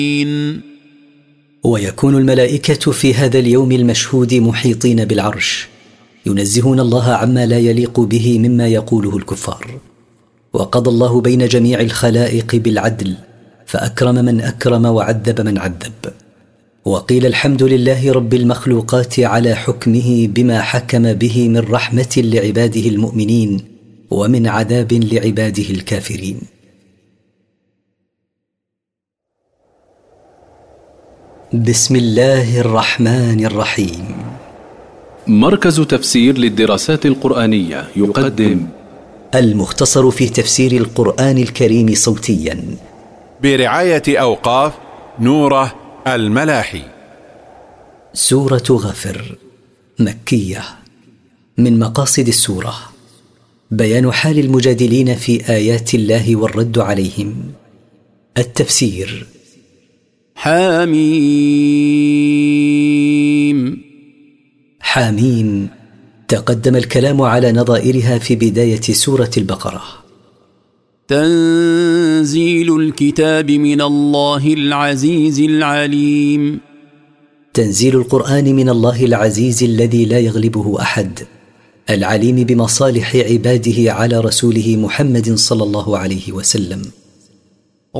ويكون الملائكة في هذا اليوم المشهود محيطين بالعرش ينزهون الله عما لا يليق به مما يقوله الكفار. وقضى الله بين جميع الخلائق بالعدل، فأكرم من أكرم وعذب من عذب. وقيل الحمد لله رب المخلوقات على حكمه بما حكم به من رحمة لعباده المؤمنين ومن عذاب لعباده الكافرين. بسم الله الرحمن الرحيم. مركز تفسير للدراسات القرآنية يقدم المختصر في تفسير القرآن الكريم صوتيا برعاية أوقاف نوره الملاحي. سورة غافر مكية. من مقاصد السورة بيان حال المجادلين في آيات الله والرد عليهم. التفسير. حميم. حميم تقدم الكلام على نظائرها في بداية سورة البقرة. تنزيل الكتاب من الله العزيز العليم. تنزيل القرآن من الله العزيز الذي لا يغلبه أحد، العليم بمصالح عباده على رسوله محمد صلى الله عليه وسلم.